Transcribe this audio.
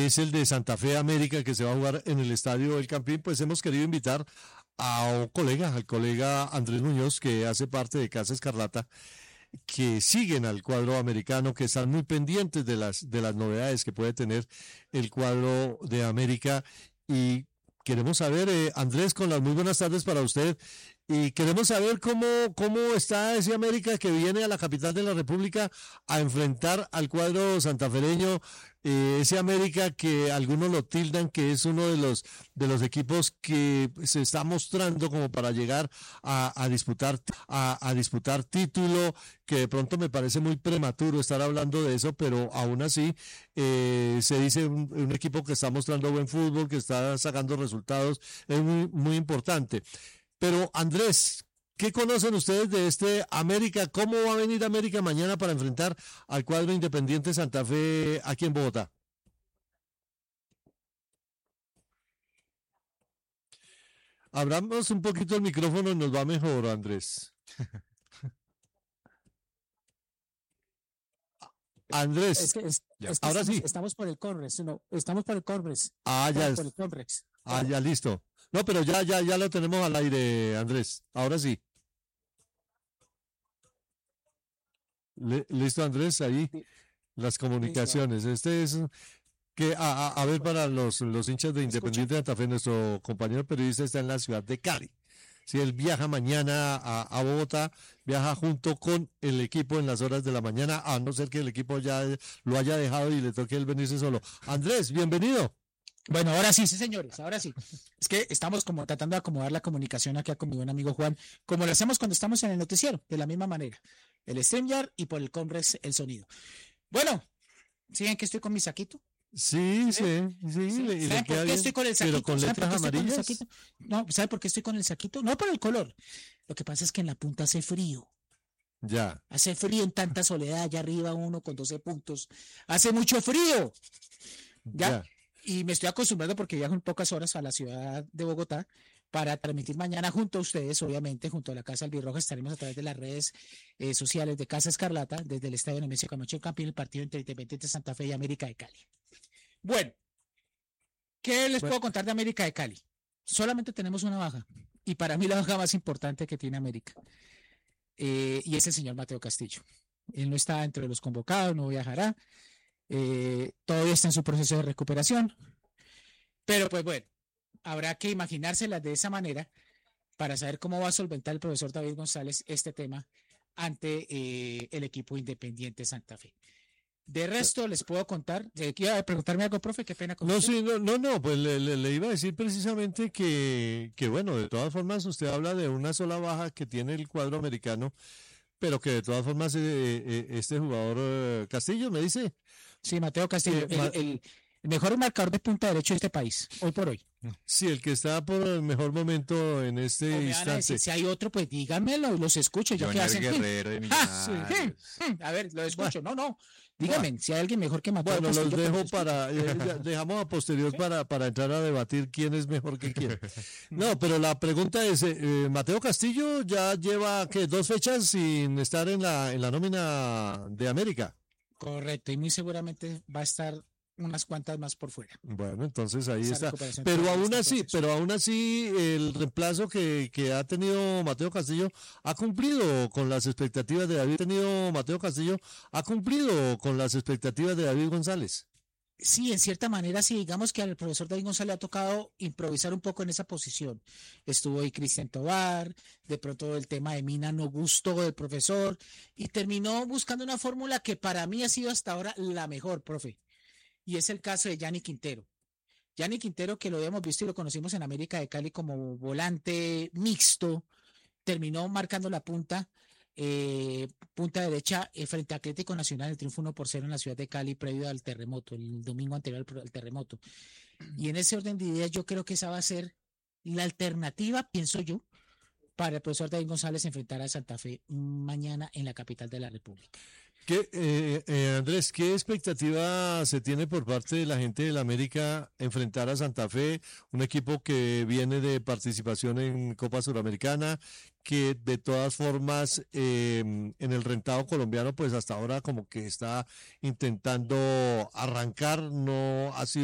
es el de Santa Fe América, que se va a jugar en el Estadio El Campín, pues hemos querido invitar a un colega, al colega Andrés Muñoz, que hace parte de Casa Escarlata, que siguen al cuadro americano, que están muy pendientes de las novedades que puede tener el cuadro de América. Y queremos saber, Andrés, con las muy buenas tardes para usted, y queremos saber cómo está ese América que viene a la capital de la República a enfrentar al cuadro santafereño, ese América que algunos lo tildan que es uno de los equipos que se está mostrando como para llegar a disputar a disputar título, que de pronto me parece muy prematuro estar hablando de eso, pero aún así se dice un equipo que está mostrando buen fútbol, que está sacando resultados, es muy importante. Pero Andrés, ¿qué conocen ustedes de este América? ¿Cómo va a venir América mañana para enfrentar al cuadro Independiente Santa Fe aquí en Bogotá? Abramos un poquito el micrófono y nos va mejor, Andrés. Es Andrés, que, es, ya, es que ahora estamos, sí. estamos por el Conrex, no, estamos por el Conrex, Ah, ya, por el Conrex. ya listo. No, pero ya lo tenemos al aire, Andrés. Ahora sí. Listo, Andrés, ahí Li- las Listo, a ver, comunicaciones. Este es que, a ver, para los hinchas de ¿me escucha? Independiente Santa Fe, nuestro compañero periodista está en la ciudad de Cali. Si él viaja mañana a Bogotá, viaja junto con el equipo en las horas de la mañana, a no ser que el equipo ya lo haya dejado y le toque él venirse solo. Andrés, bienvenido. Bueno, ahora sí, sí, señores, ahora sí. Es que estamos como tratando de acomodar la comunicación aquí con mi buen amigo Juan, como lo hacemos cuando estamos en el noticiero, de la misma manera. El StreamYard y por el Conrex el sonido. Bueno, ¿siguen que estoy con mi saquito? Sí, ¿Sí? sí, sí, ¿Sí? y le ¿Saben por queda qué estoy bien, con el pero saquito? con ¿Saben por letras qué estoy con el amarillas. saquito? No, ¿saben por qué estoy con el saquito? No por el color. Lo que pasa es que en la punta hace frío. Ya, Hace frío en tanta soledad, allá arriba uno con 12 puntos. Hace mucho frío, ¿ya? ya. Y me estoy acostumbrando porque viajo en pocas horas a la ciudad de Bogotá para transmitir mañana junto a ustedes, obviamente, junto a la Casa Albirroja. Estaremos a través de las redes sociales de Casa Escarlata, desde el Estadio Nemesio Camacho Campín, el partido entre Independiente Santa Fe y América de Cali. Bueno, ¿qué les Bueno, puedo contar de América de Cali? Solamente tenemos una baja, y para mí la baja más importante que tiene América, y es el señor Mateo Castillo. Él no está entre los convocados, no viajará, todavía está en su proceso de recuperación, pero pues bueno, habrá que imaginárselas de esa manera para saber cómo va a solventar el profesor David González este tema ante el equipo Independiente Santa Fe. De resto, les puedo contar, quiero preguntarme algo, profe, qué pena con no, usted. sí, no, pues le iba a decir precisamente que, bueno, de todas formas usted habla de una sola baja que tiene el cuadro americano, pero que de todas formas este jugador Castillo me dice, Sí, Mateo Castillo, eh, ma- el mejor marcador de punta derecho de este país, hoy por hoy. sí, el que está por el mejor momento en O este me van a decir, instante. si hay otro, pues díganmelo, los escucho, yo qué Junior hacen. Guerrero de Sí, Millonarios. a ver, lo Bueno, escucho. No, no, bueno, díganme, si hay alguien mejor que Mateo bueno, los Castillo, pues los dejo escucho. para, dejamos a posterior ¿Sí? para entrar a debatir quién es mejor que quién. No, pero la pregunta es, Mateo Castillo ya lleva, ¿qué? 2 fechas sin estar en la nómina de América. Correcto, y muy seguramente va a estar unas cuantas más por fuera. Bueno, entonces ahí Esa está. recuperación todavía está en proceso. Pero aún así, el reemplazo que ha tenido Mateo Castillo ha cumplido con las expectativas de David. Tenido Mateo Castillo ha cumplido con las expectativas de David González. Sí, en cierta manera, sí, digamos que al profesor David González le ha tocado improvisar un poco en esa posición. Estuvo ahí Cristian Tobar, de pronto el tema de Mina no gustó del profesor y terminó buscando una fórmula que para mí ha sido hasta ahora la mejor, profe. Y es el caso de Yanni Quintero. Yanni Quintero, que lo habíamos visto y lo conocimos en América de Cali como volante mixto, terminó marcando la punta, punta derecha frente a Atlético Nacional, el triunfo 1-0 en la ciudad de Cali previo al terremoto, el domingo anterior al terremoto. Y en ese orden de ideas yo creo que esa va a ser la alternativa, pienso yo, para el profesor David González enfrentar a Santa Fe mañana en la capital de la República. Andrés, ¿qué expectativa se tiene por parte de la gente del América enfrentar a Santa Fe, un equipo que viene de participación en Copa Suramericana, que de todas formas en el rentado colombiano, pues hasta ahora como que está intentando arrancar, no ha sido